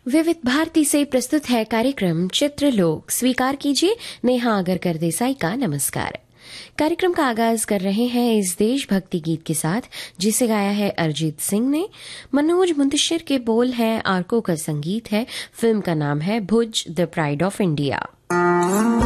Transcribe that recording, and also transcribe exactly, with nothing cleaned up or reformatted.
विविध भारती से प्रस्तुत है कार्यक्रम चित्रलोक। स्वीकार कीजिए नेहा अगरकर देसाई का नमस्कार। कार्यक्रम का आगाज कर रहे हैं इस देशभक्ति गीत के साथ, जिसे गाया है अरिजीत सिंह ने। मनोज मुंतशिर के बोल हैं, आर्को का संगीत है। फिल्म का नाम है भुज, द प्राइड ऑफ इंडिया।